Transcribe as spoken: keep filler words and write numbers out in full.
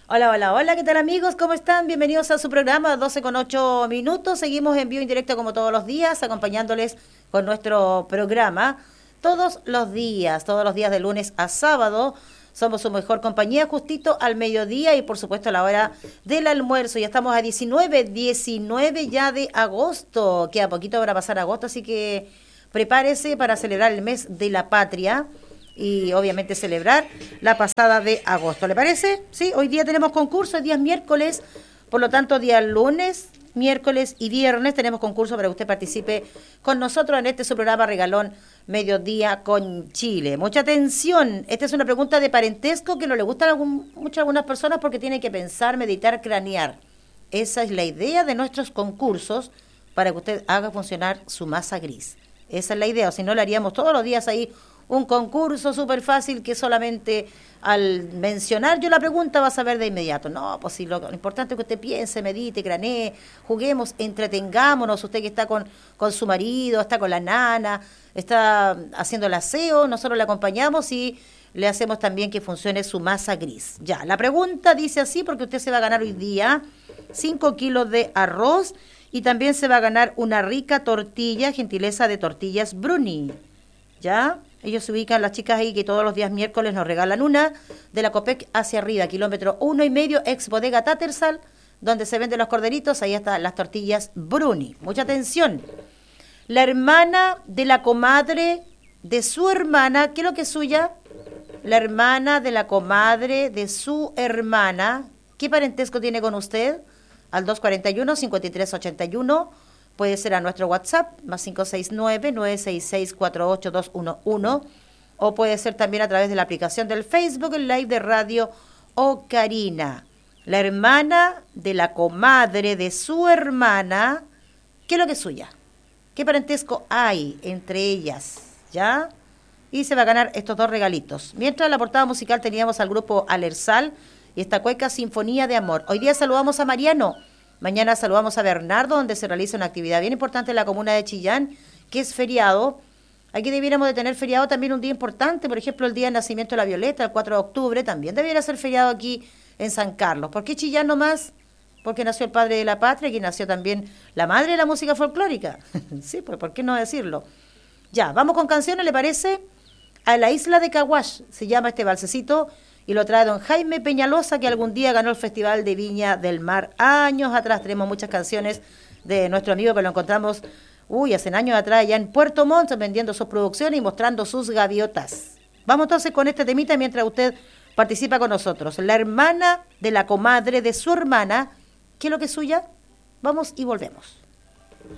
Hola, hola, hola, ¿qué tal amigos? ¿Cómo están? Bienvenidos a su programa doce con ocho minutos. Seguimos en vivo en directo como todos los días, acompañándoles con nuestro programa todos los días, todos los días de lunes a sábado. Somos su mejor compañía, justito al mediodía y por supuesto a la hora del almuerzo. Ya estamos a diecinueve, diecinueve ya de agosto. Queda poquito para pasar agosto, así que prepárese para celebrar el mes de la patria y obviamente celebrar la pasada de agosto. ¿Le parece? Sí, hoy día tenemos concurso, el día es miércoles, por lo tanto día lunes, miércoles y viernes tenemos concurso para que usted participe con nosotros en este su programa Regalón Mediodía con Chile. Mucha atención, esta es una pregunta de parentesco que no le gusta a algún, mucho a algunas personas porque tienen que pensar, meditar, cranear. Esa es la idea de nuestros concursos para que usted haga funcionar su masa gris. Esa es la idea, o si no le haríamos todos los días ahí un concurso súper fácil que solamente al mencionar yo la pregunta va a saber de inmediato. No, pues si lo, lo importante es que usted piense, medite, cranee, juguemos, entretengámonos. Usted que está con, con su marido, está con la nana, está haciendo el aseo, nosotros le acompañamos y le hacemos también que funcione su masa gris. Ya, la pregunta dice así porque usted se va a ganar hoy día cinco kilos de arroz y también se va a ganar una rica tortilla, gentileza de Tortillas Bruni. ¿Ya? Ellos se ubican, las chicas ahí que todos los días miércoles nos regalan una, de la Copec hacia arriba, kilómetro uno y medio, ex bodega Tattersall, donde se venden los corderitos, ahí están las tortillas Bruni. Mucha atención. La hermana de la comadre de su hermana, ¿qué es lo que es suya? La hermana de la comadre de su hermana, ¿qué parentesco tiene con usted? Al dos cuarenta y uno, cincuenta y tres ochenta y uno. Puede ser a nuestro WhatsApp, más cinco seis nueve, nueve seis seis, cuatro ocho dos uno uno, o puede ser también a través de la aplicación del Facebook, el live de Radio Ocarina. La hermana de la comadre de su hermana, ¿qué es lo que es suya? ¿Qué parentesco hay entre ellas? ¿Ya? Y se va a ganar estos dos regalitos. Mientras en la portada musical teníamos al grupo Alersal y esta cueca Sinfonía de Amor. Hoy día saludamos a Mariano. Mañana saludamos a Bernardo, donde se realiza una actividad bien importante en la comuna de Chillán, que es feriado. Aquí debiéramos de tener feriado también un día importante, por ejemplo, el día de nacimiento de la Violeta, el cuatro de octubre, también debiera ser feriado aquí en San Carlos. ¿Por qué Chillán nomás? Porque nació el padre de la patria, y nació también la madre de la música folclórica. Sí, pues ¿por qué no decirlo? Ya, vamos con canciones, ¿le parece? A la isla de Caguas se llama este balsecito, y lo trae don Jaime Peñalosa, que algún día ganó el Festival de Viña del Mar. Años atrás tenemos muchas canciones de nuestro amigo que lo encontramos, uy, hace años atrás, ya en Puerto Montt, vendiendo sus producciones y mostrando sus gaviotas. Vamos entonces con este temita mientras usted participa con nosotros. La hermana de la comadre de su hermana, ¿qué es lo que es suya? Vamos y volvemos.